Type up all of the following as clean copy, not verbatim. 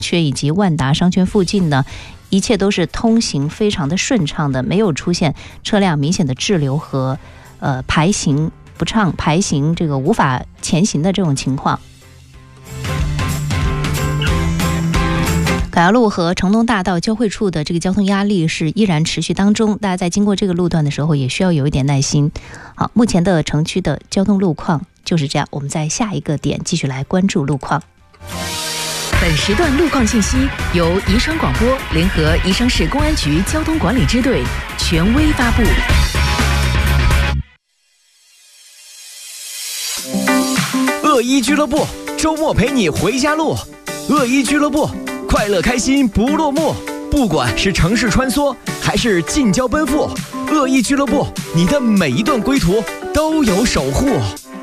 圈以及万达商圈附近呢，一切都是通行非常的顺畅的，没有出现车辆明显的滞留和排行不畅、排行这个无法前行的这种情况。凯阳路和城东大道交汇处的这个交通压力是依然持续当中，大家在经过这个路段的时候也需要有一点耐心。好，目前的城区的交通路况就是这样，我们在下一个点继续来关注路况。 本时段路况信息由宜昌广播联合宜昌市公安局交通管理支队权威发布。 恶一俱乐部周末陪你回家路，恶一俱乐部快乐开心不落幕，不管是城市穿梭还是近郊奔赴，恶意俱乐部你的每一段归途都有守护。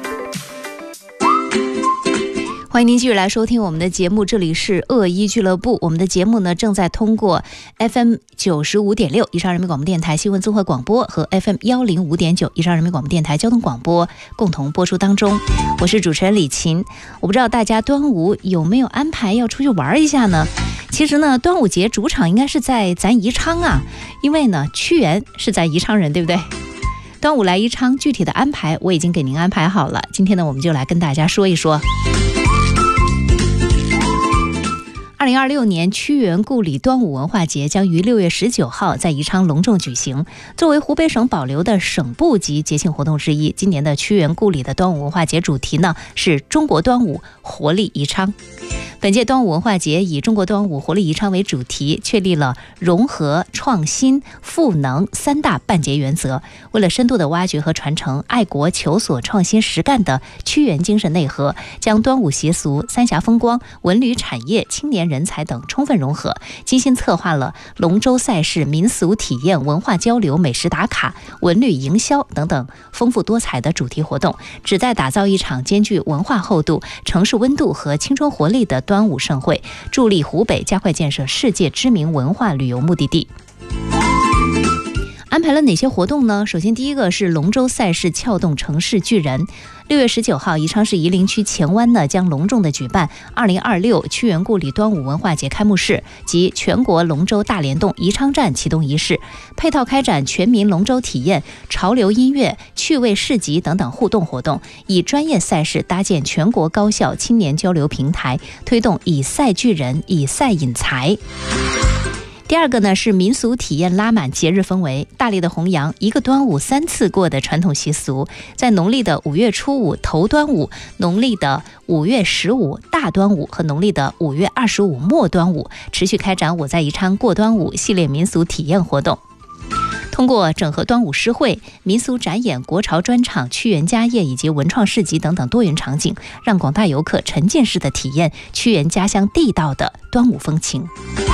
欢迎您继续来收听我们的节目，这里是恶一俱乐部。我们的节目呢正在通过 FM 95.6宜昌人民广播电台新闻综合广播和 FM 105.9宜昌人民广播电台交通广播共同播出当中。我是主持人李琴。我不知道大家端午有没有安排要出去玩一下呢？其实呢，端午节主场应该是在咱宜昌啊，因为呢屈原是在宜昌人，对不对？端午来宜昌，具体的安排我已经给您安排好了。今天呢，我们就来跟大家说一说。2026年屈原故里端午文化节将于6月19号在宜昌隆重举行。作为湖北省保留的省部级节庆活动之一，今年的屈原故里的端午文化节主题呢是中国端午活力宜昌。本届端午文化节以中国端午活力宜昌为主题，确立了融合、创新、赋能三大办节原则。为了深度的挖掘和传承爱国求索创新实干的屈原精神内核，将端午习俗、三峡风光、文旅产业、青年人才等充分融合，精心策划了龙舟赛事、民俗体验、文化交流、美食打卡、文旅营销等等丰富多彩的主题活动，旨在打造一场兼具文化厚度、城市温度和青春活力的端午盛会，助力湖北加快建设世界知名文化旅游目的地。安排了哪些活动呢？首先第一个是龙舟赛事撬动城市巨人。6月19号，宜昌市夷陵区前湾呢将隆重的举办2026屈原故里端午文化节开幕式及全国龙舟大联动宜昌站启动仪式，配套开展全民龙舟体验、潮流音乐、趣味市集等等互动活动，以专业赛事搭建全国高校青年交流平台，推动以赛聚人、以赛引才。第二个呢是民俗体验拉满节日氛围，大力的弘扬一个端午3次过的传统习俗，在农历的5月初5头端午、农历的5月15大端午和农历的5月25末端午，持续开展我在宜昌过端午系列民俗体验活动。通过整合端午诗会、民俗展演、国潮专场、屈原家业以及文创市集等等多元场景，让广大游客沉浸式的体验屈原家乡地道的端午风情。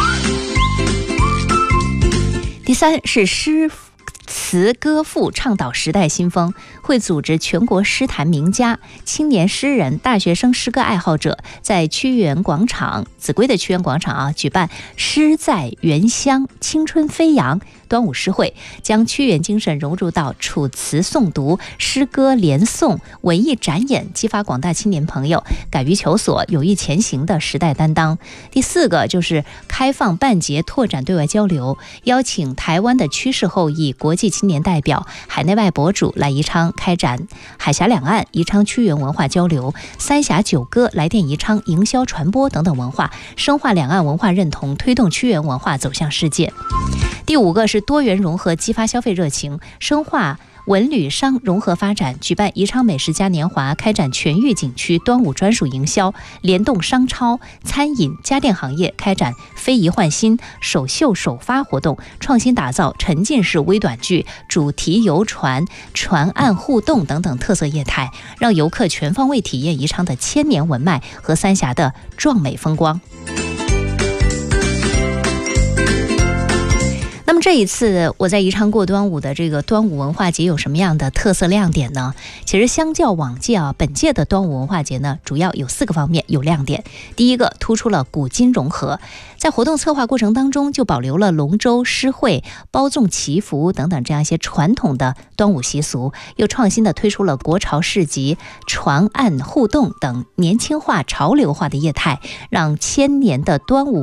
第三是诗词歌赋倡导时代新风，会组织全国诗坛名家、青年诗人、大学生诗歌爱好者，在屈原广场秭归的屈原广场举办诗在原乡青春飞扬端午诗会，将屈原精神融入到楚辞诵读、诗歌联诵、文艺展演，激发广大青年朋友敢于求索、有意前行的时代担当。第四个就是开放办节，拓展对外交流，邀请台湾的屈氏后裔、国际青年代表、海内外博主来宜昌开展海峡两岸宜昌屈原文化交流、三峡九歌来电宜昌营销传播等等文化，深化两岸文化认同，推动屈原文化走向世界。第五个是多元融合，激发消费热情，深化文旅商融合发展，举办宜昌美食嘉年华，开展全域景区端午专属营销，联动商超、餐饮、家电行业，开展非遗换新、首秀首发活动，创新打造沉浸式微短剧、主题游船、船岸互动等等特色业态，让游客全方位体验宜昌的千年文脉和三峡的壮美风光。那么这一次我在宜昌过端午的这个端午文化节有什么样的特色亮点呢？其实相较往届本届的端午文化节呢，主要有4个方面有亮点。第一个，突出了古今融合，在活动策划过程当中就保留了龙舟、诗会、包粽、祈福等等这样一些传统的端午习俗，又创新的推出了国潮市集、船岸互动等年轻化、潮流化的业态，让千年的端午